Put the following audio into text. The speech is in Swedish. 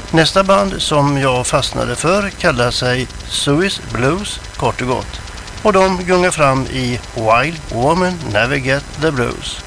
Nästa band som jag fastnade för kallar sig Suis Blues, kort och gott. Och de gungar fram i Wild Woman Never Get the Blues.